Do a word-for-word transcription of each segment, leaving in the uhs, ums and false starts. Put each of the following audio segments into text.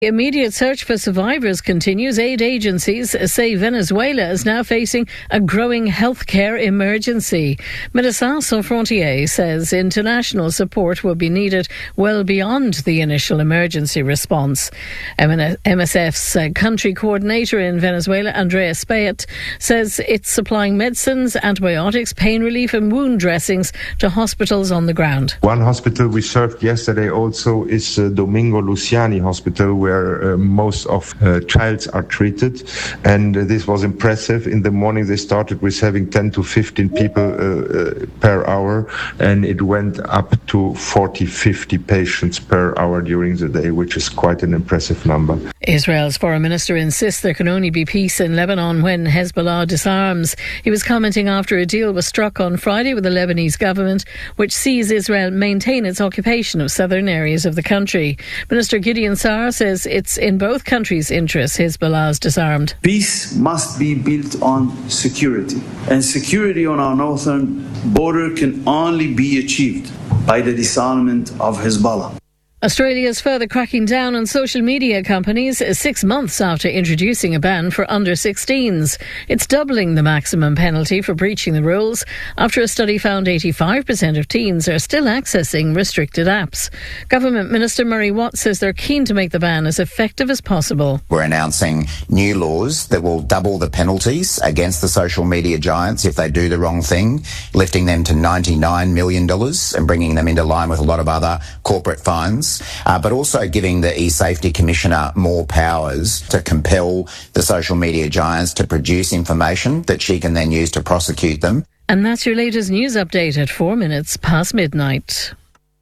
Immediate search for survivors continues. Aid agencies say Venezuela is now facing a growing healthcare emergency. Médecins Sans Frontières says international support will be needed well beyond the initial emergency response. M S F's country coordinator in Venezuela, Andreas Payet, says it's supplying medicines, antibiotics, pain relief and wound dressings to hospitals on the ground. One hospital we served yesterday also is uh, Domingo Luciani Hospital, where where uh, most of uh, childs are treated, and uh, this was impressive. In the morning they started with having ten to fifteen people uh, uh, per hour, and it went up to forty, fifty patients per hour during the day, which is quite an impressive number. Israel's foreign minister insists there can only be peace in Lebanon when Hezbollah disarms. He was commenting after a deal was struck on Friday with the Lebanese government, which sees Israel maintain its occupation of southern areas of the country. Minister Gideon Saar says it's in both countries' interests Hezbollah is disarmed. Peace must be built on security, and security on our northern border can only be achieved by the disarmament of Hezbollah. Australia is further cracking down on social media companies six months after introducing a ban for under sixteens. It's doubling the maximum penalty for breaching the rules after a study found eighty-five percent of teens are still accessing restricted apps. Government Minister Murray Watt says they're keen to make the ban as effective as possible. We're announcing new laws that will double the penalties against the social media giants if they do the wrong thing, lifting them to ninety-nine million dollars and bringing them into line with a lot of other corporate fines. Uh, but also giving the eSafety Commissioner more powers to compel the social media giants to produce information that she can then use to prosecute them. And that's your latest news update at four minutes past midnight.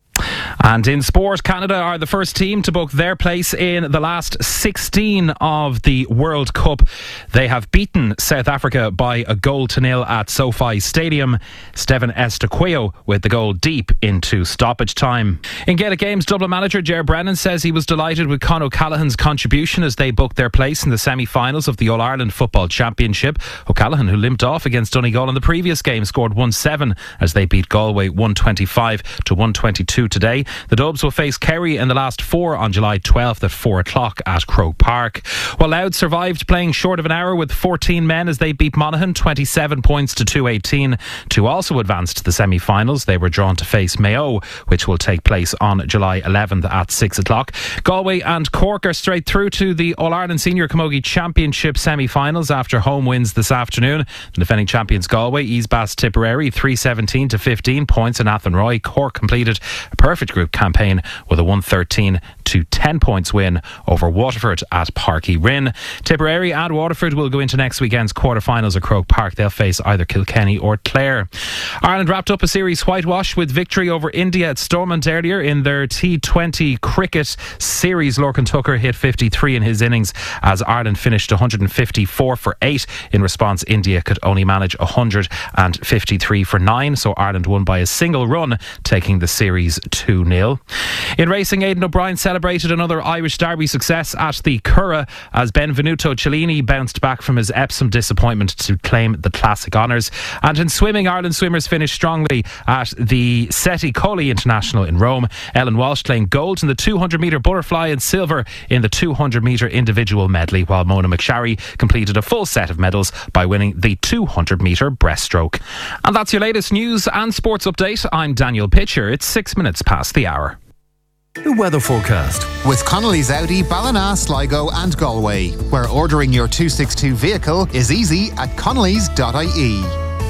And in sport, Canada are the first team to book their place in the last sixteen of the World Cup. They have beaten South Africa by a goal to nil at SoFi Stadium. Steven Estaquio with the goal deep into stoppage time. In Gaelic Games, Dublin manager Ger Brennan says he was delighted with Con O'Callaghan's contribution as they booked their place in the semi-finals of the All-Ireland Football Championship. O'Callaghan, who limped off against Donegal in the previous game, scored one seven as they beat Galway one twenty-five to one twenty-two today. The Dubs will face Kerry in the last four on July twelfth at four o'clock at Croke Park. While Louth survived playing short of an hour with fourteen men as they beat Monaghan twenty-seven points to two eighteen to also advance to the semi-finals. They were drawn to face Mayo, which will take place on July eleventh at six o'clock. Galway and Cork are straight through to the All-Ireland Senior Camogie Championship semi-finals after home wins this afternoon. The defending champions Galway eased past Tipperary three seventeen to fifteen points in Athenroy. Cork completed a perfect group campaign with a one thirteen to ten points win over Waterford at Páirc Uí Rinn. Tipperary and Waterford will go into next weekend's quarter-finals at Croke Park. They'll face either Kilkenny or Clare. Ireland wrapped up a series whitewash with victory over India at Stormont earlier in their T twenty cricket series. Lorcan Tucker hit fifty-three in his innings as Ireland finished one hundred fifty-four for eight. In response, India could only manage one hundred fifty-three for nine, so Ireland won by a single run, taking the series two nil. In racing, Aidan O'Brien celebrated another Irish Derby success at the Curragh as Benvenuto Cellini bounced back from his Epsom disappointment to claim the classic honours. And in swimming, Ireland swimmers finished strongly at the Seti Colli International in Rome. Ellen Walsh claimed gold in the two hundred metre butterfly and silver in the two hundred metre individual medley, while Mona McSharry completed a full set of medals by winning the two hundred metre breaststroke. And that's your latest news and sports update. I'm Daniel Pitcher. It's six minutes past the hour. The weather forecast with Connolly's Audi, Ballina, Sligo and Galway, where ordering your two sixty-two vehicle is easy at connellys dot I E.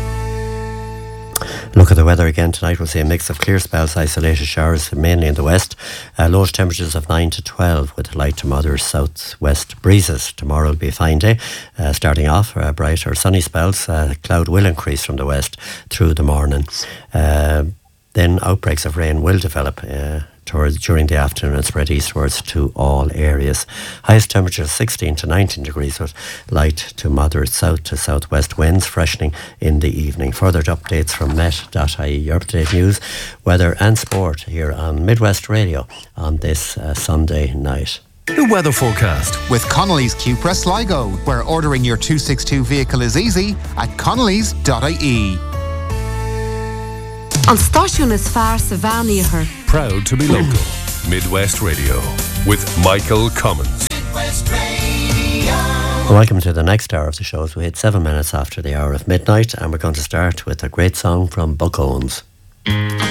Look at the weather again tonight. We'll see a mix of clear spells, isolated showers mainly in the west. Uh, lowest temperatures of nine to twelve with light to moderate south-west breezes. Tomorrow will be a fine day. Uh, starting off, uh, bright or sunny spells. Uh, cloud will increase from the west through the morning. Uh, then outbreaks of rain will develop uh, towards during the afternoon and spread eastwards to all areas. Highest temperature sixteen to nineteen degrees with light to moderate south to southwest winds, freshening in the evening. Further updates from met dot I E, your up-to-date news, weather and sport here on Midwest Radio on this uh, Sunday night. The weather forecast with Connolly's Cupra Sligo, where ordering your two sixty-two vehicle is easy at connellys dot I E. An stáisiún is fearr sa bhean iarthar. Proud to be local. Midwest Radio with Michael Cummins. Midwest Radio. Welcome to the next hour of the show. We hit seven minutes after the hour of midnight, and we're going to start with a great song from Buck Owens.